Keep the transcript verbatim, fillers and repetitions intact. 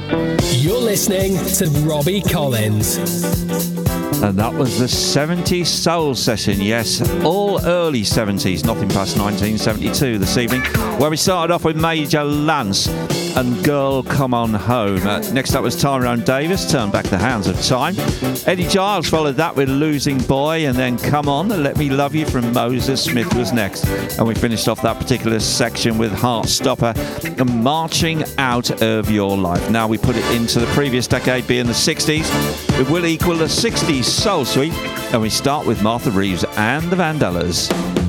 You're listening to Robbie Collins. And that was the seventies Soul Session, yes, all early seventies, nothing past nineteen seventy-two this evening, where we started off with Major Lance and Girl Come On Home. Uh, next up was Tyrone Davis, Turn Back the Hands of Time. Eddie Giles followed that with Losing Boy, and then Come On, Let Me Love You from Moses Smith was next. And we finished off that particular section with Heartstopper and Marching Out of Your Life. Now we put it into the previous decade, being the sixties. It will equal the sixties Soul Suite, and we start with Martha Reeves and the Vandellas.